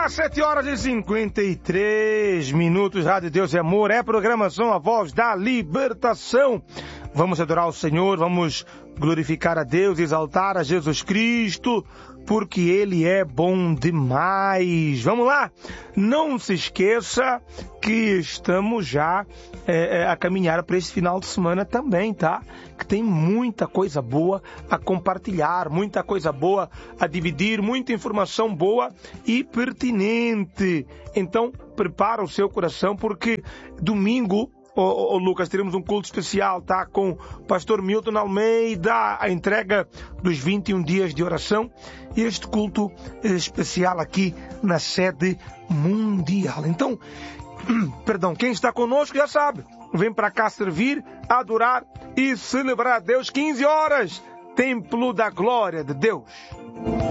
lá, 7h53, Rádio Deus e Amor, é programação A Voz da Libertação. Vamos adorar o Senhor, vamos glorificar a Deus, exaltar a Jesus Cristo, porque Ele é bom demais. Vamos lá, não se esqueça que estamos já a caminhar para esse final de semana também, tá? Que tem muita coisa boa a compartilhar, muita coisa boa a dividir, muita informação boa e pertinente. Então, prepara o seu coração, porque domingo, Lucas, teremos um culto especial, tá? Com o pastor Milton Almeida, a entrega dos 21 dias de oração. E este culto especial aqui na sede mundial. Então, quem está conosco já sabe. Vem para cá servir, adorar e celebrar a Deus. 15 horas, Templo da Glória de Deus.